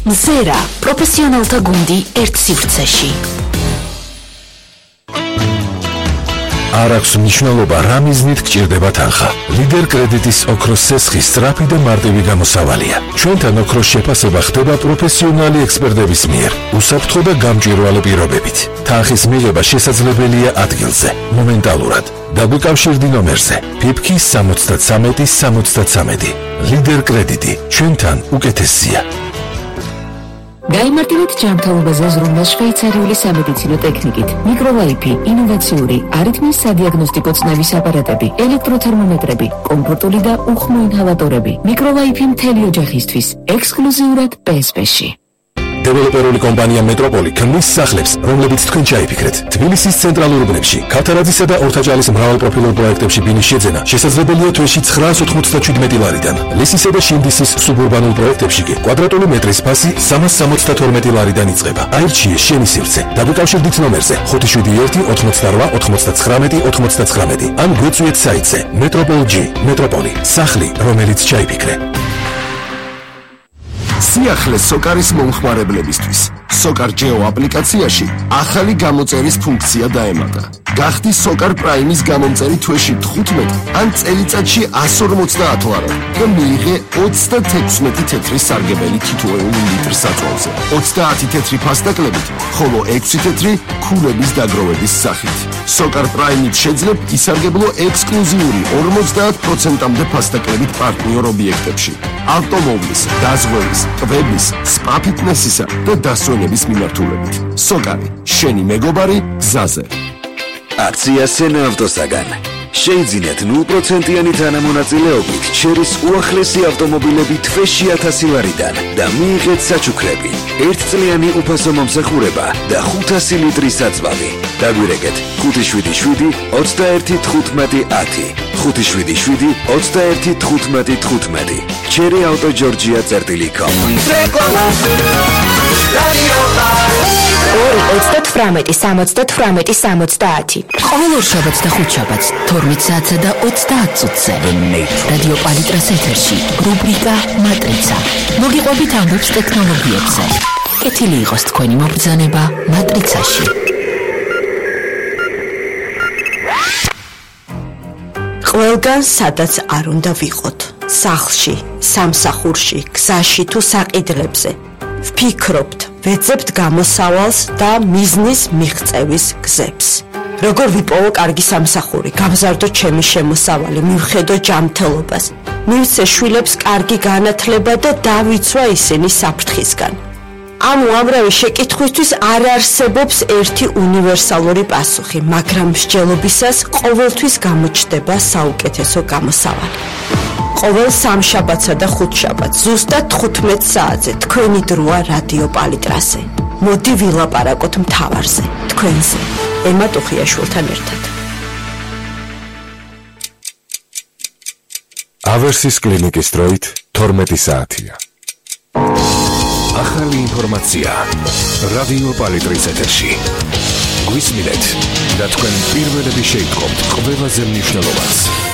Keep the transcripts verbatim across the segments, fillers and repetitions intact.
მზერა პროფესიონალთა გუნდი ერთ სივრცეში. არ აქვს მნიშვნელობა რა მიზნით გჭირდება თანხა. ლიდერ კრედიტის ოქროს სესხი სწრაფი და მარტივი გამოსავალია. ჩვენთან ოქროს შეფასება ხდება პროფესიონალი ექსპერტების მიერ, უსაფრთხო და გამჭვირვალე პირობებით. თანხის მიღება შესაძლებელია ადგილზე, მომენტალურად. დაგვიკავშირდი ნომერზე ფიფკი სამოცდათსამეტი სამოცდათსამეტი. ლიდერ კრედიტი ჩვენთან უკეთესია. გაიმარტივეთ ჯანმრთელობაზე ზრუნვა შვეიცარიული სამედიცინო ტექნიკით. მიკროვაიფი, ინოვაციური, არითმიის სადიაგნოსტიკო წნევის აპარატები, ელექტროთერმომეტრები, კომფორტული და უხმო ინჰალატორები. მიკროვაიფი მთელი ოჯახისთვის, ექსკლუზიურად პი ეს პი-ში. დეველოპერული კომპანია მეტროპოლი ქმნის სახლებს, რომლებიც თქვენ ჩაიფიქრეთ. თბილისის ცენტრალურ უბნებში, ქათარაძისა და ორთაჭალის მრავალპროფილურ პროექტებში ბინის შეძენა შესაძლებელია თვეში ცხრაას ოთხმოცდაშვიდი ლარიდან. ლისისა და შინდისის სუბურბანულ პროექტებში კი კვადრატული მეტრის ფასი სამას სამოცდათორმეტი ლარიდან იწყება. აირჩიე შენი სივრცე. დაგვიკავშირდით ნომერზე ხუთი შვიდი ერთი ოცდაოთხი ოცდაცხრამეტი ოცდაცხრამეტი ან გვეწვიეთ საიტზე Metropol G. მეტროპოლი, სახლი, რომელიც ჩაიფიქრე. სიახლე სოკარის მომხმარებლებისთვის. სოკარ ჯეო აპლიკაციაში ახალი გამოწერის ფუნქცია დაემატა. გახდი სოკარ პრაიმის გამომწერი თვეში თხუთმეტი ან წელიწადში ასი ორმოცდაათი ლარი და მიიღე ოცდათექვსმეტი თეთრი სარგებელი თითოეული ლიტრის საწოლზე. ოცდაათი თეთრი ფასტაკლებით, ხოლო ექვსი თეთრი ქულების დაგროვების სახით. სოკარ პრაიმით შეძლებ ისარგებლო ექსკლუზიური ორმოცდაათ პროცენტამდე ფასტაკლებით პარტნიორ ობიექტებში. ავტომობილის, დაზღვევის, ტბების, სპა ფიტნესისა და დასვენების მიმართულებით. სოკარი, შენი მეგობარი გზაზე. აქცია სენა ავტოსაგან. შეიძინეთ ნულ პროცენტიანი თანამონაწილეობით ჩერის უახლესი ავტომობილები თვეში ათასი ლარიდან და მიიღეთ საჩუქრები, ერთწლიანი უფასო მომსახურება და ხუთასი ლიტრის საწვავი. დაგვირეკეთ ხუთი შვიდი შვიდი ოცდაერთი თხუთმეტი ათი, ხუთი შვიდი შვიდი ოცდაერთი თხუთმეტი თხუთმეტი. ჩერი ავტო ჯორჯია წერტილი კომ. ორი ოცდათვრამეტი სამოცდათვრამეტი სამოცდაათი. ყოველ ორშაბათს და ხუთშაბათს თორმეტ საათსა და ოცდაათ წუთზე რადიო პალიტრას ეთერში რუბრიკა მატრიცა. მოგიყვებით ამბებს ტექნოლოგიებზე. კეთილი იყოს თქვენი მობრძანება მატრიცაში. ყველგან სადაც არ უნდა ვიყოთ, სახლში, სამსახურში, გზაში თუ საყიდლებზე. ვფიქრობთ, ვეძებთ გამოსავალს და მიზნის მიღწევის გზებს. როგორ ვიპოვო კარგი სამსახური, გავზარდო ჩემი შემოსავალი, მივხედო ჯანმრთელობას, მივცე შვილებს კარგი განათლება და დავიცვა ისინი საფრთხისგან. ამ უამრავი შეკითხვისთვის არ არსებობს ერთი უნივერსალური პასუხი, მაგრამ მსჯელობისას ყოველთვის გამოჩნდება საუკეთესო გამოსავალი. ყოველ სამშაბათსა და ხუთშაბათს ზუსტად თხუთმეტ საათზე თქვენი დროა რადიო პალიტრაზე. მოდი ვილაპარაკოთ მთავარზე, თქვენზე, ემა ტუხიაშვილთან ერთად. ავერსის კლინიკის დროით თორმეტი საათია. ახალი ინფორმაცია რადიო პალიტრის ეთერში. გვისმინეთ და თქვენ პირველები შეიტყობთ ყველაზე მნიშვნელოვანს.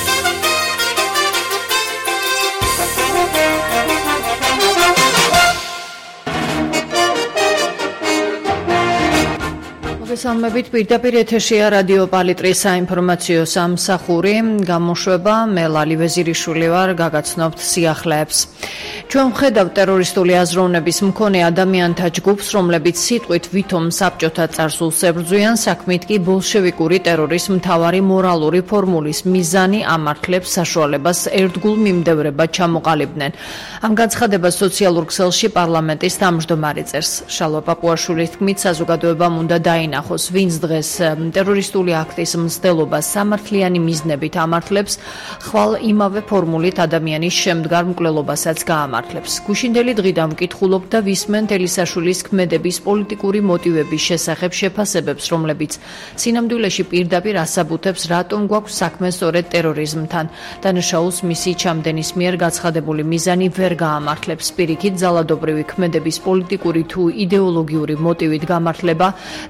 მოგესალმებით, პირდაპირ ეთერშია რადიო პალიტრის საინფორმაციო სამსახური, გამოშვება, მე ლალი ვეზირიშვილი ვარ, გაგაცნობთ სიახლეებს. ჩვენ ვხედავთ ტერორისტული აზროვნების მქონე ადამიანთა ჯგუფს, რომლებიც სიტყვით ვითომ საბჭოთა წარსულს ებრძვიან, საქმით კი ბოლშევიკური ტერორის მთავარი მორალური ფორმულის მიზანი ამართლებს საშუალებას ერთგულ მიმდევრებად ჩამოყალიბდნენ. ამ განცხადებას სოციალურ ქსელში პარლამენტის თავმჯდომარე წერს. შალვა პაპუაშვილის თქმით, საზოგადოებამ უნდა დაინახოს, ვინც დღეს ტერორისტული აქტის მცდელობას სამართლიანი მიზნებით ამართლებს, ხვალ იმავე ფორმულით ადამიანის შემდგარ მკვლელობასაც გაამართლებს. გუშინდელი დღიდან ვკითხულობთ და ვისმენთ ელისაშვილის ქმედების პოლიტიკური მოტივების შესახებ შეფასებებს, რომლებიც სინამდვილეში პირდაპირ ასაბუთებს, რატომ გვაქვს საქმე სწორედ ტერორიზმთან. დანაშაულს მისი ჩამდენის მიერ გაცხადებული მიზანი ვერ გაამართლებს. პირიქით, ძალადობრივი ქმედების პოლიტიკური თუ იდეოლოგიური მოტივით გამართლება ტერორიზმის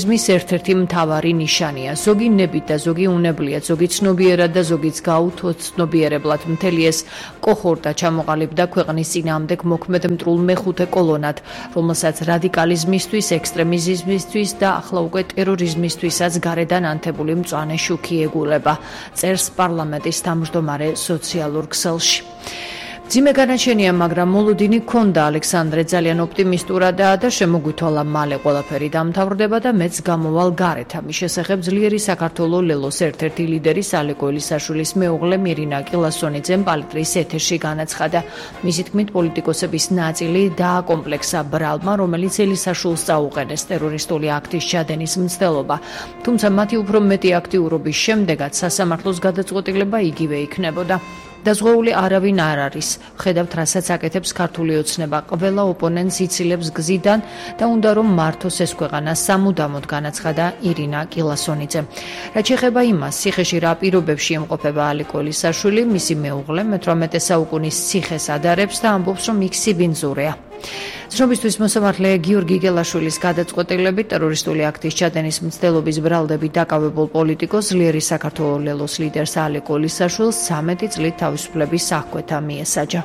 ტერორიზმის ერთ-ერთი მთავარი ნიშანია. ზოგი ნებით და ზოგი უნებლიეთ, ზოგი ცნობიერად და ზოგიც გაუთოცნობიერებლად მთელი ეს კოჰორტა ჩამოყალიბდა ქვეყნის წინააღმდეგ მოქმედ მტრულ მეხუთე კოლონად, რომელსაც რადიკალიზმისთვის, ექსტრემიზმისთვის და ახლა უკვე ტერორიზმისთვისაც გარედან ანთებული მწვანე შუქი ეგულება, წერს პარლამენტის თავმჯდომარე სოციალურ ქსელში. ძიმე განაჩენია, მაგრამ მოლოდინი ჰქონდა ალექსანდრე ძალიან ოპტიმისტურადაა და შემოგვითვალა მალე ყველაფერი დამთავრდება და მეც გამოვალ გარეთ. ამის შესახებ ძლიერი საქართველოს ლელოს ერთ-ერთი ლიდერი სალიკო ელისაშვილის მეუღლე მირინა კილასონიძემ პალიტრის ეთერში განაცხადა. მისი თქმით, პოლიტიკოსების ნაწილი დააკომპლექსა ბრალმა, რომელიც ელისაშვილს წაუყენეს ტერორისტული აქტის ჩადენის მცდელობა. თუმცა მათი უფრო მეტი აქტიურობის შემდეგაც სასამართლოს გადაწყვეტილება იგივე იქნებოდა. დაზღვეული არავინ არ არის. ხედავთ, რასაც აკეთებს ქართული ოცნება. ყველა ოპონენტს იცილებს გზიდან და უნდა რომ მართოს ეს ქვეყანა სამუდამოდ, განაცხადა ირინა კილასონიძე. რაც შეეხება იმას, ციხეში რა პირობებში ემყოფება ალიკო ელისაშვილი, მისი მეუღლე მეთვრამეტე საუკუნის ციხეს ადარებს და ამბობს, რომ იქ სიბინძურეა. ცნობისთვის მოსამართლე გიორგი გელაშვილის გადაწყვეტილებით ტერორისტული აქტის ჩადენის მცდელობის ბრალდებით დაკავებულ პოლიტიკოს ძლიერი საქართველოს ლელოს ლიდერს ალიკო ელისაშვილს ცამეტი წლით თავისუფლების აღკვეთა მიესაჯა.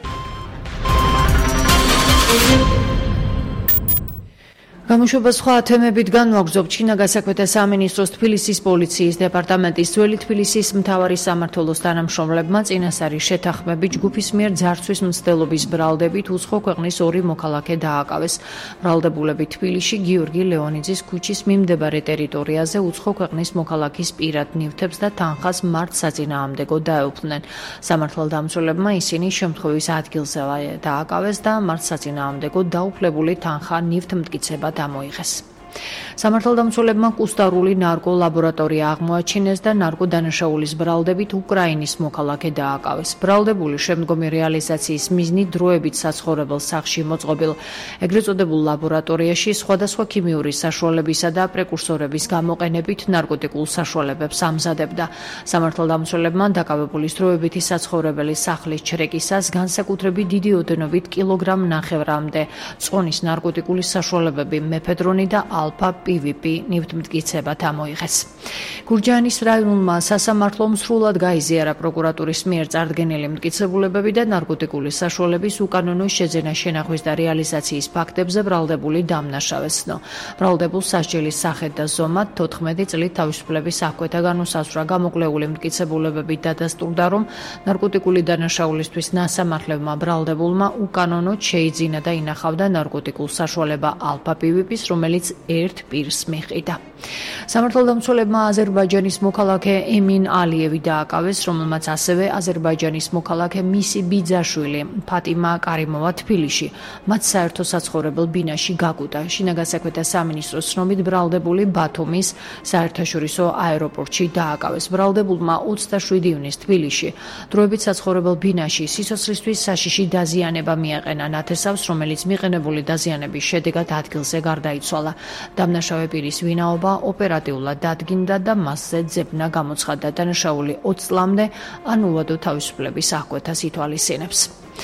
გამოშვება სხვა თემებით განვაგრძობთ. ჩინა გასაკვეთა სამინისტროს თბილისის პოლიციის დეპარტამენტის ძველი თბილისის მთავარი სამმართველოს თანამშრომლებმა წინასწარი შეთანხმებით ჯგუფის მიერ ძარცვის მცდელობის ბრალდებით უცხო ქვეყნის ორი მოქალაქე დააკავეს. ბრალდებულები თბილისში გიორგი ლეონიძის ქუჩის მიმდებარე ტერიტორიაზე უცხო ქვეყნის მოქალაქის პირად ნივთებს და თანხას მართ საწინააღმდეგო დაეუფლნენ. სამართალდამცველებმა ისინი შემთხვევის ადგილზე დააკავეს და მართ საწინააღმდეგო დაუფლებული თანხა ნივთმტკიცება გამოიღეს. სამართალდამცველებმა კუსტარული ნარკო ლაბორატორია აღმოაჩინეს და ნარკოდანაშაულის ბრალდებით უკრაინის მოქალაქე დააკავეს. ბრალდებული შემდგომი რეალიზაციის მიზნით დროებით საცხოვრებელ სახლში მოწყობილ ეგრეთ წოდებულ ლაბორატორიაში სხვადასხვა ქიმიური საშუალებისა და პრეკურსორების გამოყენებით ნარკოტიკულ საშუალებებს ამზადებდა. სამართალდამცველებმა დაკავებულის დროებითი საცხოვრებელი სახლის ჩრეკისას განსაკუთრებით დიდი ოდენობით კილოგრამ ნახევრამდე წონის ნარკოტიკული საშუალებები მეფედრონი და ალფა პი ვი პი ნივთმტკიცება გამოიღეს. გურჯაანის რაიონულმა სასამართლომ სრულად გაიზიარა პროკურატურის მიერ წარდგენილი მტკიცებულებები და ნარკოტიკული საშუალების უკანონო შეძენა, შენახვის და რეალიზაციის ფაქტებზე ბრალდებული დამნაშავეს ცნო. ბრალდებულს სასჯელის სახით და ზომად თოთხმეტი წლით თავისუფლების აღკვეთა განუსაზღვრა. გამოკვლეული მტკიცებულებებით დადასტურდა, რომ ნარკოტიკული დანაშაულისთვის ნასამართლებმა ბრალდებულმა უკანონოდ შეიძინა და ინახავდა ნარკოტიკულ საშუალება ალფა პი ვი პის, რომელიც ერთ პირს მიყიდა. სამართალდამცველებმა აზერბაიჯანის მოქალაქე ემინ ალიევი დააკავეს, რომელმაც ასევე აზერბაიჯანის მოქალაქე მისი ბიძაშვილი ფატიმა კარიმოვა თბილისში, მათ საერთო საცხოვრებელ ბინაში გაკუდა. შინაგასაკვეთა სამინისტროს ცნობით ბრალდებული ბათუმის საერთაშორისო აეროპორტში დააკავეს. ბრალდებულმა ოცდაშვიდი ივნის თბილისში დროებით საცხოვრებელ ბინაში სიცოცხლისთვის საშიში დაზიანება მიაყენა ნათესავს, რომელიც მიყენებული დაზიანების შედეგად ადგილზე გარდაიცვალა. დამნაშავე პირის ვინაობა ოპერატიულად დადგინდა და მასზე ძებნა გამოცხადდა. დანაშაული ოცი წლამდე ანულადო თავისუფლების აღკვეთას ითვალისწინებს.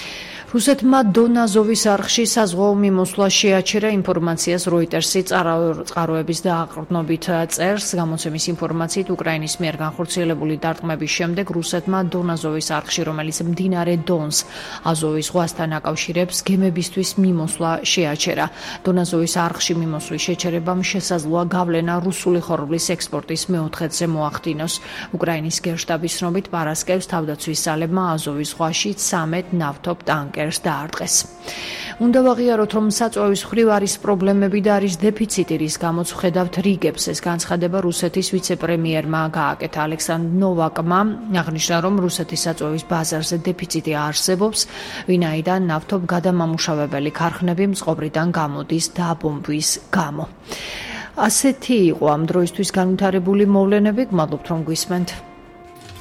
რუსეთმა დონაზოვის არხში საზღვაო მიმოსვლა შეაჩერა. ინფორმაციას როიტერსი წყაროების დააყრდნობით წერს. გამოცემის ინფორმაციით, უკრაინის მიერ განხორციელებული დარტყმების შემდეგ რუსეთმა დონაზოვის არხში, რომელიც მდინარე დონს აზოვის ზღვასთან აკავშირებს, გემებისთვის მიმოსვლა შეაჩერა. დონაზოვის არხში მიმოსვლის შეჩერებამ შესაძლოა გავლენა რუსული ხორბლის ექსპორტის მეოთხედზე მოახდინოს. უკრაინის გენშტაბის ცნობით, პარასკევს თავდაცვის ძალებმა აზოვის ზღვაში ცამეტ ნავთობ ტანკერს დაარტყეს. უნდა ვაღიაროთ, რომ საწვავის მხრივ არის პრობლემები და არის დეფიციტი, რის გამოც ვხედავთ რიგებს. ეს განცხადება რუსეთის ვიცე-პრემიერმა გააკეთა. ალექსანდრ ნოვაკმა აღნიშნა, რომ რუსეთის საწვავის ბაზარზე დეფიციტი არსებობს, ვინაიდან ნავთობ გადამამუშავებელი ქარხნები მწყობრიდან გამოდის დაბომბვის გამო. ასეთი იყო ამ დროისთვის განვითარებული მოვლენები. გმადლობთ, რომ გვისმენთ.